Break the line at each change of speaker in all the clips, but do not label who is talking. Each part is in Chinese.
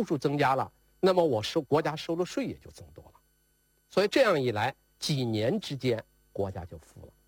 户数增加了，那么国家收的税也就增多了。所以这样一来，几年之间国家就富了。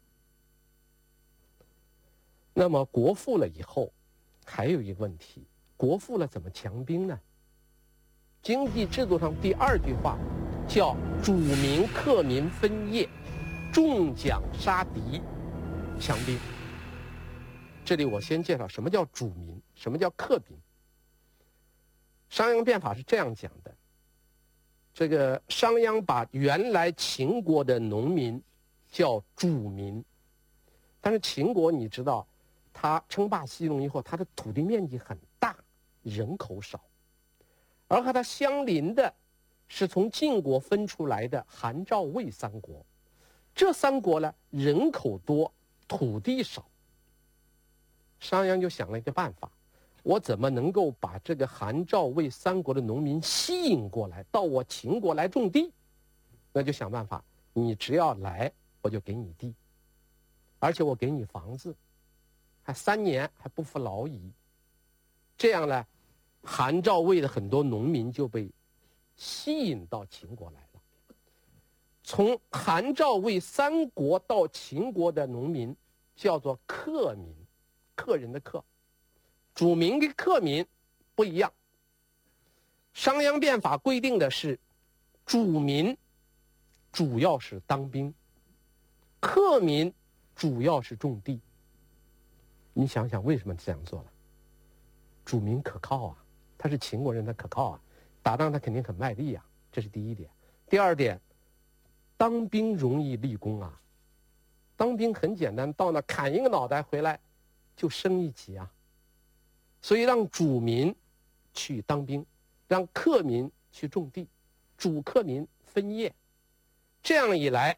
那么国富了以后，还有一个问题，国富了怎么强兵呢？经济制度上第2句话叫主民克民分业，重奖杀敌，强兵。这里我先介绍什么叫主民，什么叫克民。商鞅变法是这样讲的，这个商鞅把原来秦国的农民叫主民，但是秦国你知道，他称霸西戎以后，他的土地面积很大，人口少，而和他相邻的是从晋国分出来的韩赵魏3国，这3国呢人口多，土地少。商鞅就想了一个办法，我怎么能够把这个韩赵魏3国的农民吸引过来，到我秦国来种地？那就想办法，你只要来，我就给你地，而且我给你房子，还3年还不服劳役。这样呢，韩赵魏的很多农民就被吸引到秦国来了。从韩赵魏3国到秦国的农民叫做客民，客人的客。主民跟客民不一样。商鞅变法规定的是，主民主要是当兵，客民主要是种地。你想想为什么这样做了？主民可靠啊，他是秦国人，他可靠啊，打仗他肯定很卖力啊，这是第一点。第2点，当兵容易立功啊，当兵很简单，到那砍一个脑袋回来就升1级啊。所以让主民去当兵，让客民去种地，主客民分业。这样一来，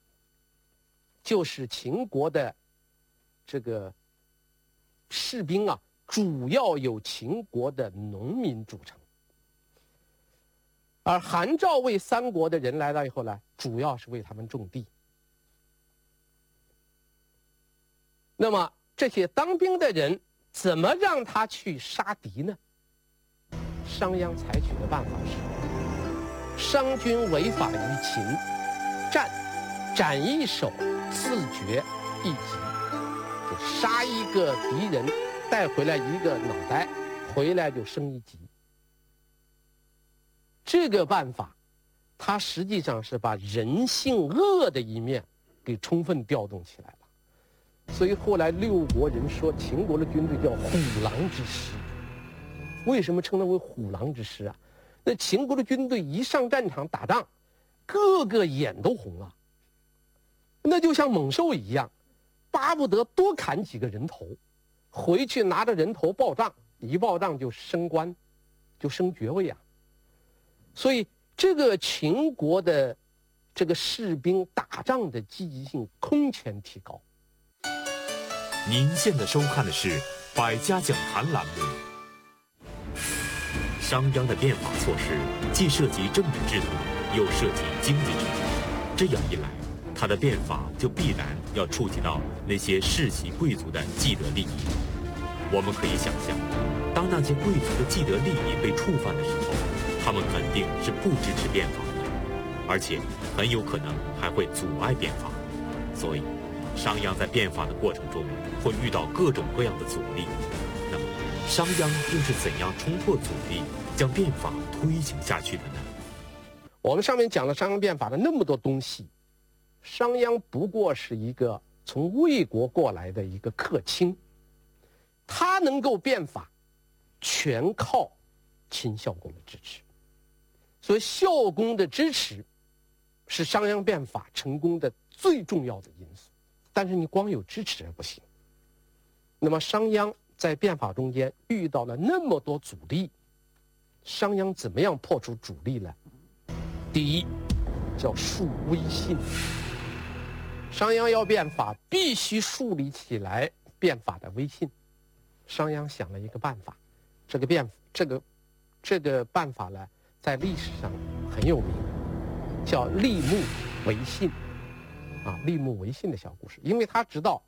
就是秦国的这个士兵啊，主要由秦国的农民组成。而韩赵魏3国的人来了以后呢，主要是为他们种地。那么这些当兵的人怎么让他去杀敌呢？商鞅采取的办法是：商君违法于秦，斩一首，自绝1级，就杀一个敌人，带回来一个脑袋，回来就升1级。这个办法，它实际上是把人性恶的一面给充分调动起来了。所以后来6国人说秦国的军队叫虎狼之师。为什么称它为虎狼之师啊？那秦国的军队一上战场打仗，个个眼都红了，那就像猛兽一样，巴不得多砍几个人头，回去拿着人头报账，一报账就升官，就升爵位啊。所以这个秦国的这个士兵打仗的积极性空前提高。
您现在收看的是《百家讲坛》栏目。商鞅的变法措施既涉及政治制度，又涉及经济制度，这样一来，他的变法就必然要触及到那些世袭贵族的既得利益。我们可以想象，当那些贵族的既得利益被触犯的时候，他们肯定是不支持变法的，而且很有可能还会阻碍变法。所以商鞅在变法的过程中会遇到各种各样的阻力。那么商鞅又是怎样冲破阻力，将变法推行下去的呢？
我们上面讲了商鞅变法的那么多东西，商鞅不过是一个从魏国过来的一个客卿，他能够变法，全靠秦孝公的支持。所以孝公的支持是商鞅变法成功的最重要的因素。但是你光有支持还不行。那么商鞅在变法中间遇到了那么多阻力，商鞅怎么样破除阻力呢？第一，叫树威信。商鞅要变法，必须树立起来变法的威信。商鞅想了一个办法，这个办法呢，在历史上很有名，叫立木为信。立木为信的小故事，因为他知道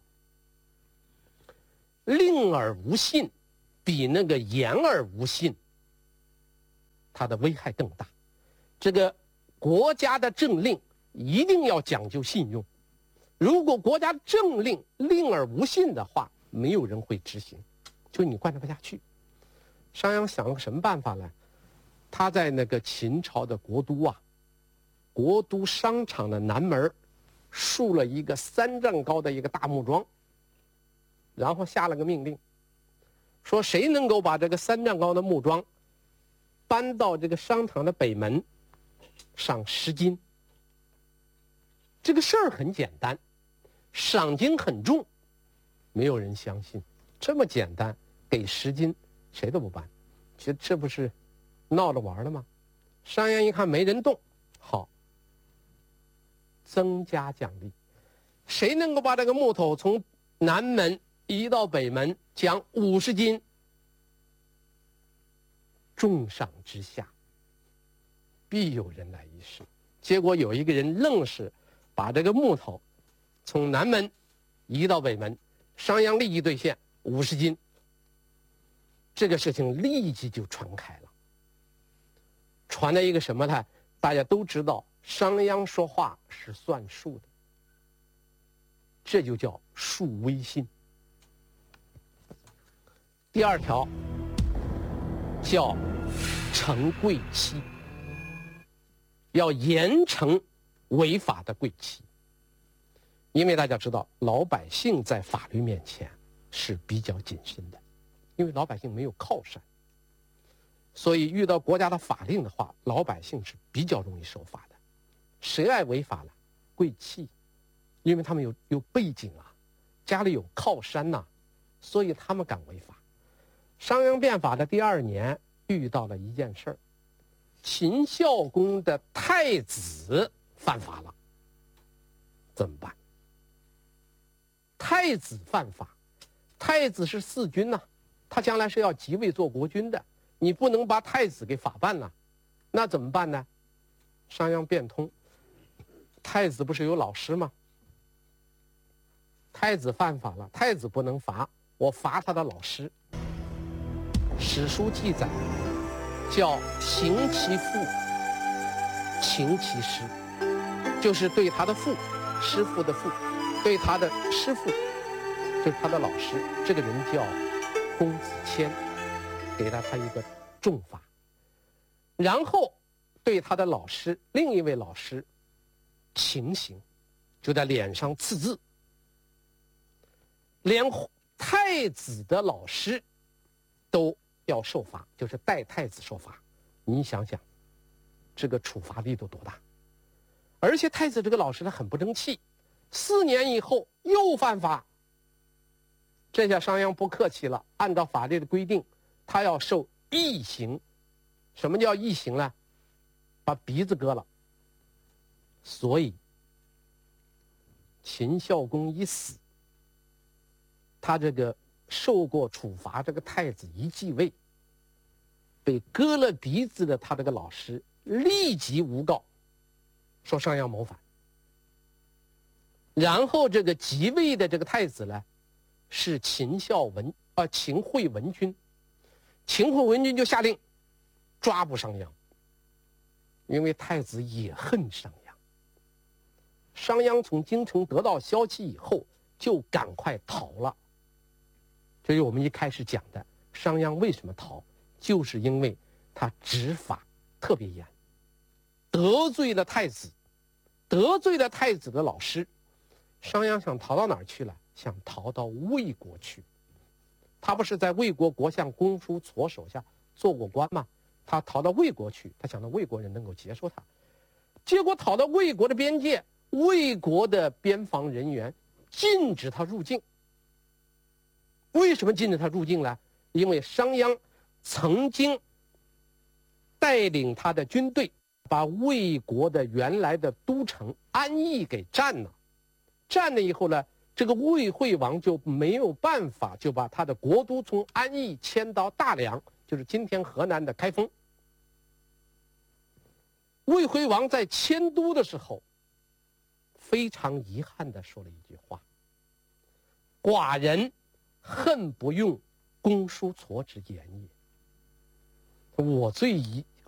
令而无信比那个言而无信它的危害更大。这个国家的政令一定要讲究信用，如果国家政令令而无信的话，没有人会执行，就你贯彻不下去。商鞅想了个什么办法呢？他在那个秦朝的国都商场的南门竖了一个3丈高的一个大木桩，然后下了个命令，说谁能够把这个3丈高的木桩搬到这个商场的北门，赏10金。这个事儿很简单，赏金很重，没有人相信。这么简单，给10金，谁都不办。其实这不是闹着玩的吗？商鞅一看没人动，好，增加奖励，谁能够把这个木头从南门移到北门，奖50金。重赏之下，必有人来一试。结果有一个人愣是把这个木头从南门移到北门，商鞅立即兑现50金。这个事情立即就传开了，传了一个什么呢？大家都知道商鞅说话是算数的，这就叫树威信。第2条叫惩贵戚，要严惩违法的贵戚。因为大家知道老百姓在法律面前是比较谨慎的，因为老百姓没有靠山，所以遇到国家的法令的话，老百姓是比较容易守法的。谁爱违法了？贵戚，因为他们有背景啊，家里有靠山呐，所以他们敢违法。商鞅变法的第2年遇到了一件事儿，秦孝公的太子犯法了，怎么办？太子犯法，太子是4君呐，他将来是要即位做国君的，你不能把太子给法办了，那怎么办呢？商鞅变通，太子不是有老师吗？太子犯法了，太子不能罚，我罚他的老师。史书记载叫刑其父，请其师，就是对他的父，师父的父，对他的师父，就是他的老师，这个人叫公子虔，给了他一个重罚。然后对他的老师，另一位老师情刑，就在脸上刺字。连太子的老师都要受罚，就是代太子受罚。你想想，这个处罚力度多大？而且太子这个老师他很不争气，4年以后又犯法。这下商鞅不客气了，按照法律的规定，他要受缢刑。什么叫缢刑呢？把鼻子割了。所以秦孝公一死，他这个受过处罚这个太子一继位，被割了鼻子的他这个老师立即诬告，说商鞅谋反。然后这个即位的这个太子呢，是秦惠文君。秦惠文君就下令抓捕商鞅，因为太子也恨商鞅。商鞅从京城得到消息以后，就赶快逃了。这是我们一开始讲的，商鞅为什么逃，就是因为他执法特别严，得罪了太子，得罪了太子的老师。商鞅想逃到哪儿去了？想逃到魏国去。他不是在魏国国相公叔痤手下做过官吗？他逃到魏国去，他想到魏国人能够接受他。结果逃到魏国的边界，魏国的边防人员禁止他入境。为什么禁止他入境呢？因为商鞅曾经带领他的军队把魏国的原来的都城安邑给占了。占了以后呢，这个魏惠王就没有办法，就把他的国都从安邑迁到大梁，就是今天河南的开封。魏惠王在迁都的时候，非常遗憾地说了一句话：寡人恨不用公叔痤之言也。我最